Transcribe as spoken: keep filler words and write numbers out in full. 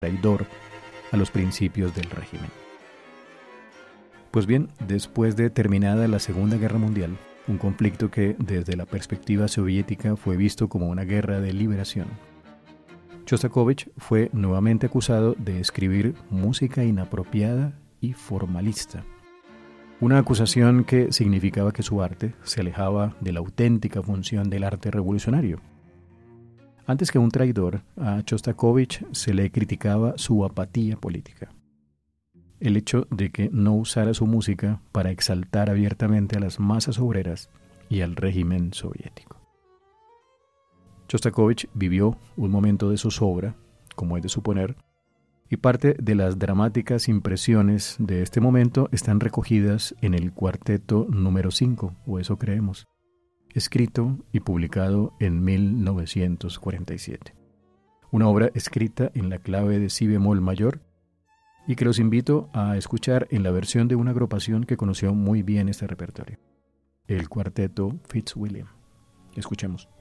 traidor a los principios del régimen. Pues bien, después de terminada la Segunda Guerra Mundial, un conflicto que desde la perspectiva soviética fue visto como una guerra de liberación, Shostakovich fue nuevamente acusado de escribir música inapropiada y formalista. Una acusación que significaba que su arte se alejaba de la auténtica función del arte revolucionario. Antes que un traidor, a Shostakovich se le criticaba su apatía política. El hecho de que no usara su música para exaltar abiertamente a las masas obreras y al régimen soviético. Shostakovich vivió un momento de zozobra, como es de suponer, y parte de las dramáticas impresiones de este momento están recogidas en el cuarteto número cinco, o eso creemos, escrito y publicado en mil novecientos cuarenta y siete. Una obra escrita en la clave de si bemol mayor y que los invito a escuchar en la versión de una agrupación que conoció muy bien este repertorio, el cuarteto Fitzwilliam. Escuchemos.